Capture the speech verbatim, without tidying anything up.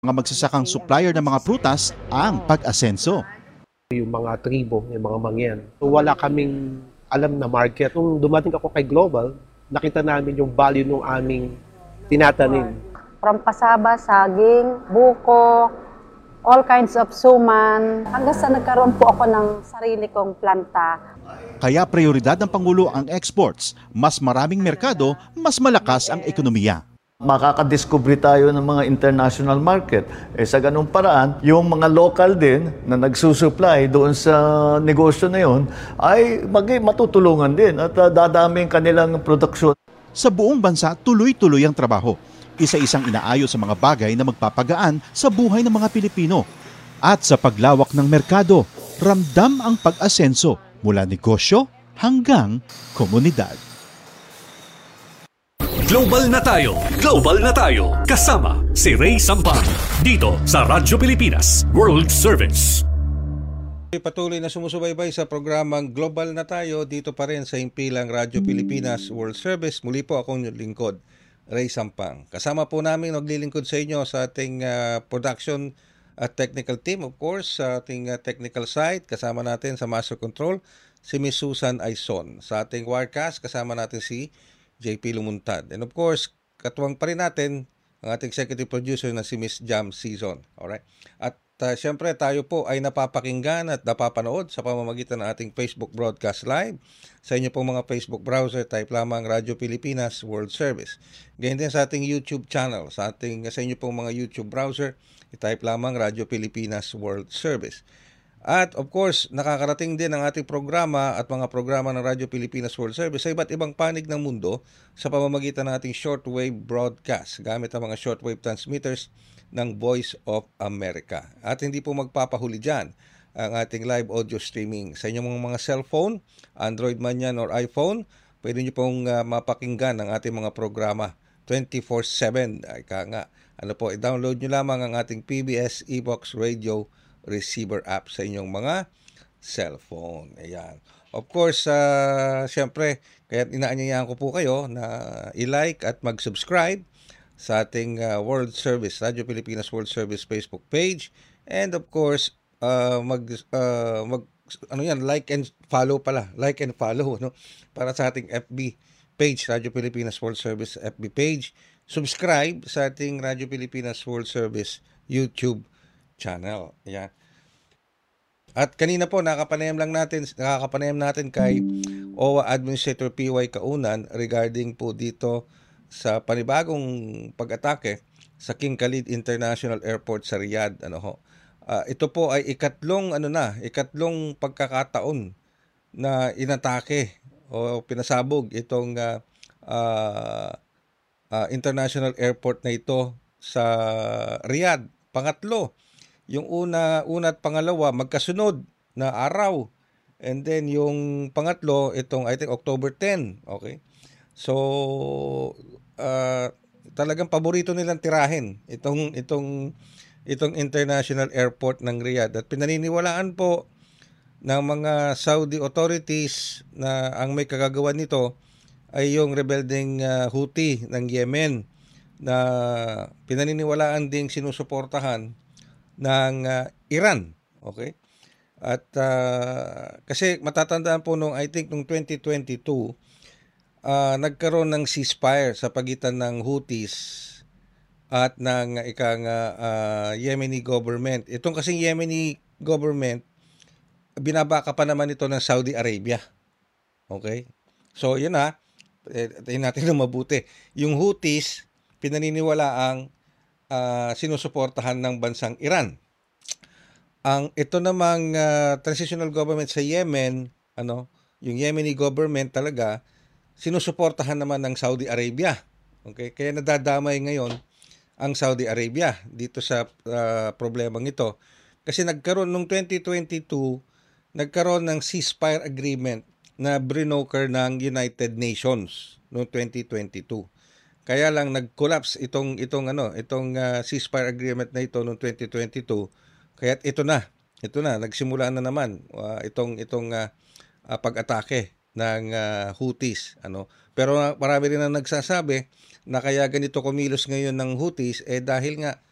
Mga magsasakang supplier ng mga prutas ang pag-asenso. Yung mga tribo, yung mga mangyan. So wala kaming alam na market. Nung dumating ako kay Global, nakita namin yung value ng aming tinatanim. From pasaba, saging, buko, all kinds of suman. Hanggang sa nagkaroon po ako ng sarili kong planta. Kaya prioridad ng Pangulo ang exports. Mas maraming merkado, mas malakas ang ekonomiya. Makakadiscover tayo ng mga international market. Eh, sa ganung paraan, yung mga local din na nagsusupply doon sa negosyo na yun ay mag matutulungan din at uh, dadami ang kanilang produksyon. Sa buong bansa, tuloy-tuloy ang trabaho. Isa-isang inaayos sa mga bagay na magpapagaan sa buhay ng mga Pilipino. At sa paglawak ng merkado, ramdam ang pag-asenso mula negosyo hanggang komunidad. Global na tayo, global na tayo. Kasama si Ray Sampang dito sa Radyo Pilipinas World Service. Patuloy na sumusubaybay sa programang Global na tayo dito pa rin sa himpilang Radyo Pilipinas World Service. Muli po akong lingkod, Ray Sampang. Kasama po namin naglilingkod sa inyo sa ating uh, production at technical team, of course, sa ating uh, technical side. Kasama natin sa Master Control si Miss Susan Aizon. Sa ating Wirecast, kasama natin si J P Lumuntad. And of course, katuwang pa rin natin ang ating executive producer na si Miss Jam Season. Alright? At uh, syempre tayo po ay napapakinggan at napapanood sa pamamagitan ng ating Facebook Broadcast Live. Sa inyo pong mga Facebook browser, type lamang Radyo Pilipinas World Service. Ganyan din sa ating YouTube channel. Sa, ating, sa inyo pong mga YouTube browser, i-type lamang Radyo Pilipinas World Service. At of course, nakakarating din ang ating programa at mga programa ng Radyo Pilipinas World Service sa iba't ibang panig ng mundo sa pamamagitan ng ating shortwave broadcast gamit ang mga shortwave transmitters ng Voice of America. At hindi po magpapahuli dyan ang ating live audio streaming. Sa inyong mga cellphone, Android man yan or iPhone, pwede nyo pong uh, mapakinggan ang ating mga programa twenty-four seven. Ay ka nga. Ano po, i-download nyo lamang ang ating P B S eBox Radio receiver app sa inyong mga cellphone. Ayan. Of course, uh, syempre, kaya inaanyayahan ko po kayo na i-like at mag-subscribe sa ating uh, World Service, Radyo Pilipinas World Service Facebook page. And of course, uh, mag, uh, mag, ano yan, like and follow pala. Like and follow, no? Para sa ating F B page, Radyo Pilipinas World Service F B page. Subscribe sa ating Radyo Pilipinas World Service YouTube channel. Ayan. At kanina po nakapanayam lang natin, nakakapanayam natin kay O W A Administrator P Y Kaunan regarding po dito sa panibagong pag-atake sa King Khalid International Airport sa Riyadh. Ano ho? Uh, ito po ay ikatlong ano na, ikatlong pagkakataon na inatake o pinasabog itong uh, uh, uh, international airport na ito sa Riyadh. Pangatlo. Yung una, una at pangalawa, magkasunod na araw. And then yung pangatlo, itong I think October tenth. Okay? So, uh, talagang paborito nilang tirahin itong, itong, itong international airport ng Riyadh. At pinaniniwalaan po ng mga Saudi authorities na ang may kagagawan nito ay yung rebelding uh, Houthi ng Yemen na pinaniniwalaan ding sinusuportahan ng uh, Iran. Okay? At uh, kasi matatandaan po nung I think nung twenty twenty-two uh, nagkaroon ng ceasefire sa pagitan ng Houthis at ng ikang uh, Yemeni government. Itong kasing Yemeni government binabaka pa naman ito ng Saudi Arabia. Okay? So yun na, eh, tayo natin na mabuti. Yung Houthis pinaniniwalaang Uh, sinusuportahan ng bansang Iran. Ang ito namang uh, transitional government sa Yemen, ano, yung Yemeni government talaga sinusuportahan naman ng Saudi Arabia. Okay? Kaya nadadamay ngayon ang Saudi Arabia dito sa uh, problemang ito. Kasi nagkaroon nung twenty twenty-two, nagkaroon ng ceasefire agreement na brinoker ng United Nations noong twenty twenty-two. Kaya lang nag-collapse itong itong ano, itong uh, ceasefire agreement na ito noong twenty twenty-two. Kaya ito na, ito na nagsimula na naman uh, itong itong uh, uh, pag-atake ng uh, Houthis, ano. Pero uh, marami rin ang nagsasabi na kaya ganito kumilos ngayon ng Houthis eh dahil nga